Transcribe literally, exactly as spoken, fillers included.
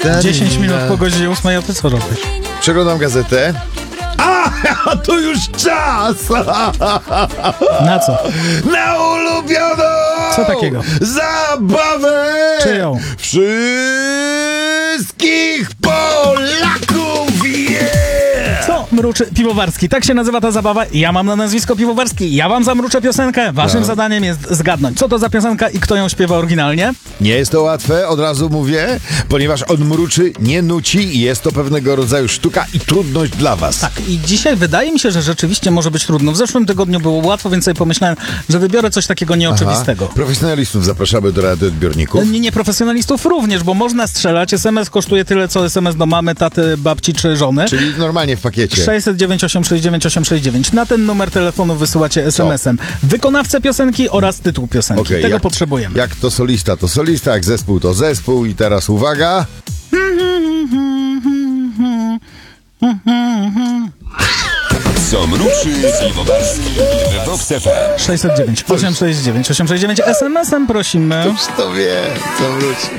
dziesięć minut po godzinie ósmej, a ty co robisz? Przeglądam gazetę. A, to już czas! Na co? Na ulubioną! Co takiego? Zabawę! Czyją? Wszystkich Polaków! Yeah! Co mruczy Piwowarski? Tak się nazywa ta zabawa. Ja mam na nazwisko Piwowarski. Ja wam zamruczę piosenkę. Waszym No. zadaniem jest zgadnąć, co to za piosenka i kto ją śpiewa oryginalnie. Nie jest to łatwe, od razu mówię, ponieważ on mruczy, nie nuci i jest to pewnego rodzaju sztuka i trudność dla was. Tak, i dzisiaj wydaje mi się, że rzeczywiście może być trudno. W zeszłym tygodniu było łatwo, więc sobie pomyślałem, że wybiorę coś takiego nieoczywistego. Aha. Profesjonalistów zapraszamy do radioodbiorników. Nie, nie profesjonalistów również, bo można strzelać. S M S kosztuje tyle, co S M S do mamy, taty, babci czy żony. Czyli normalnie w pakiecie. sześćset dziewięć osiem sześć dziewięć osiem sześć dziewięć. Na ten numer telefonu wysyłacie S M S-em wykonawcę piosenki oraz tytuł piosenki. Okay, Tego jak, potrzebujemy. Jak to solista, to solista, jak zespół, to zespół. I teraz uwaga. Co mruczy Piwowarski w Vox F M. sześćset dziewięć osiem sześć dziewięć osiem sześć dziewięć. S M S-em prosimy. Kto wie, co wróci.